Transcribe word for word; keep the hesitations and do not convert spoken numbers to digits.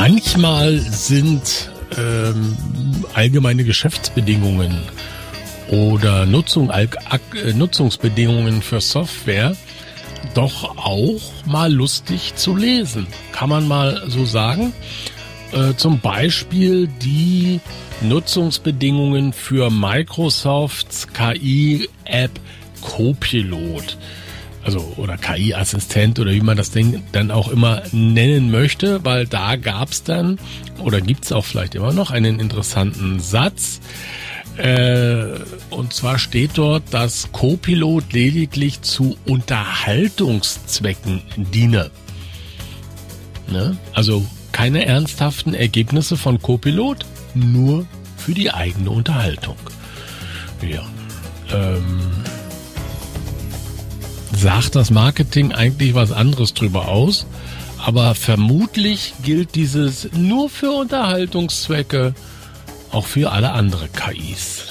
Manchmal sind ähm, allgemeine Geschäftsbedingungen oder Nutzung, äh, Nutzungsbedingungen für Software doch auch mal lustig zu lesen. Kann man mal so sagen. Äh, zum Beispiel die Nutzungsbedingungen für Microsofts K I-App Copilot. Also, oder K I-Assistent oder wie man das Ding dann auch immer nennen möchte, weil da gab's dann, oder gibt's auch vielleicht immer noch, einen interessanten Satz. Äh, und zwar steht dort, dass Copilot lediglich zu Unterhaltungszwecken diene. Ne? Also keine ernsthaften Ergebnisse von Copilot, nur für die eigene Unterhaltung. Ja, ähm... sagt das Marketing eigentlich was anderes drüber aus, aber vermutlich gilt dieses nur für Unterhaltungszwecke auch für alle andere K Is.